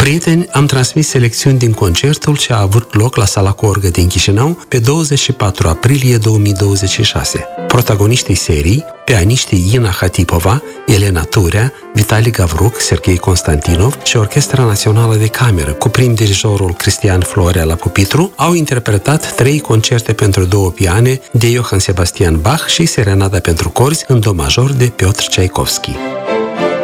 Prieteni, am transmis selecțiuni din concertul ce a avut loc la Sala Corgă din Chișinău pe 24 aprilie 2026. Protagoniștii serii, pianiștii Ina Hatipova, Elena Turea, Vitali Gavruc, Serghei Constantinov și Orchestra Națională de Cameră, cu prim-dirijorul Cristian Florea la pupitru, au interpretat 3 concerte pentru 2 piane de Johann Sebastian Bach și Serenada pentru corzi în do major de Piotr Tchaikovsky.